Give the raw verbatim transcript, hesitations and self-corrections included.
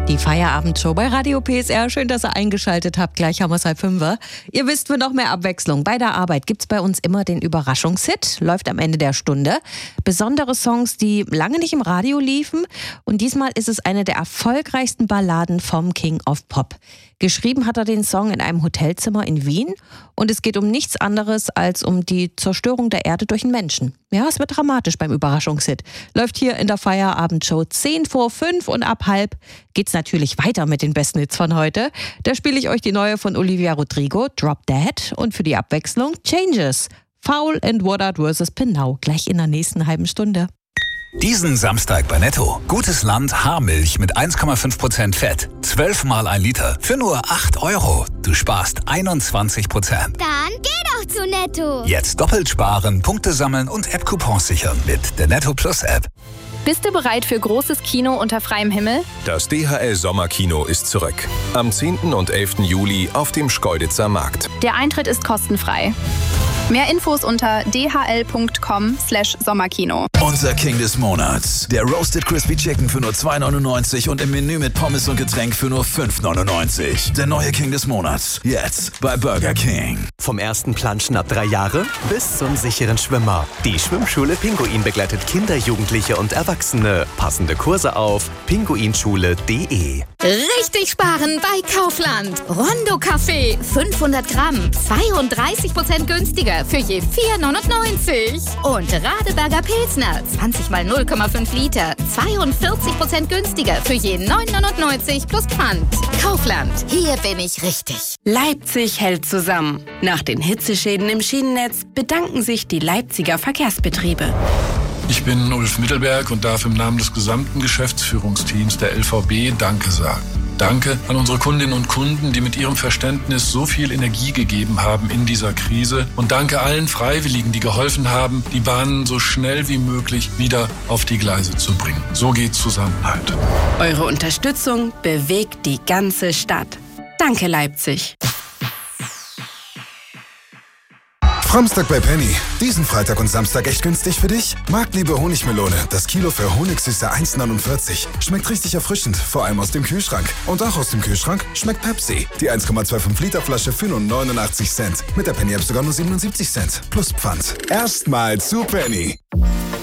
Die Feierabendshow bei Radio P S R. Schön, dass ihr eingeschaltet habt. Gleich haben wir es halb fünf. Ihr wisst, für noch mehr Abwechslung bei der Arbeit gibt es bei uns immer den Überraschungshit. Läuft am Ende der Stunde. Besondere Songs, die lange nicht im Radio liefen. Und diesmal ist es eine der erfolgreichsten Balladen vom King of Pop. Geschrieben hat er den Song in einem Hotelzimmer in Wien. Und es geht um nichts anderes als um die Zerstörung der Erde durch einen Menschen. Ja, es wird dramatisch beim Überraschungshit. Läuft hier in der Feierabendshow zehn vor fünf und ab halb geht's natürlich weiter mit den besten Hits von heute. Da spiele ich euch die neue von Olivia Rodrigo, Drop Dead, und für die Abwechslung Changes, Foul and Woodard versus Pinau, gleich in der nächsten halben Stunde. Diesen Samstag bei Netto. Gutes Land Haarmilch mit eins Komma fünf Prozent Fett. zwölf Mal ein Liter für nur acht Euro. Du sparst einundzwanzig Prozent. Dann geh doch zu Netto. Jetzt doppelt sparen, Punkte sammeln und App-Coupons sichern mit der Netto Plus App. Bist du bereit für großes Kino unter freiem Himmel? Das D H L Sommerkino ist zurück. Am zehnten und elften Juli auf dem Schkeuditzer Markt. Der Eintritt ist kostenfrei. Mehr Infos unter d h l punkt com slash sommerkino. Unser King des Monats. Der Roasted Crispy Chicken für nur zwei neunundneunzig und im Menü mit Pommes und Getränk für nur fünf neunundneunzig. Der neue King des Monats. Jetzt bei Burger King. Vom ersten Planschen ab drei Jahre bis zum sicheren Schwimmer. Die Schwimmschule Pinguin begleitet Kinder, Jugendliche und Erwachsene. Passende Kurse auf pinguinschule punkt de. Richtig sparen bei Kaufland. Rondo Kaffee fünfhundert Gramm, zweiunddreißig Prozent günstiger für je vier neunundneunzig. Und Radeberger Pilsner, zwanzig mal null Komma fünf Liter, zweiundvierzig Prozent günstiger für je neun neunundneunzig plus Pfand. Kaufland, hier bin ich richtig. Leipzig hält zusammen. Nach den Hitzeschäden im Schienennetz bedanken sich die Leipziger Verkehrsbetriebe. Ich bin Ulf Mittelberg und darf im Namen des gesamten Geschäftsführungsteams der L V B Danke sagen. Danke an unsere Kundinnen und Kunden, die mit ihrem Verständnis so viel Energie gegeben haben in dieser Krise. Und danke allen Freiwilligen, die geholfen haben, die Bahnen so schnell wie möglich wieder auf die Gleise zu bringen. So geht Zusammenhalt. Eure Unterstützung bewegt die ganze Stadt. Danke, Leipzig. Framstag bei Penny. Diesen Freitag und Samstag echt günstig für dich? Marktliebe Honigmelone. Das Kilo für Honigsüße eins neunundvierzig. Schmeckt richtig erfrischend, vor allem aus dem Kühlschrank. Und auch aus dem Kühlschrank schmeckt Pepsi. Die eins Komma fünfundzwanzig Liter Flasche für nur neunundachtzig Cent. Mit der Penny App sogar nur siebenundsiebzig Cent. Plus Pfand. Erstmal zu Penny.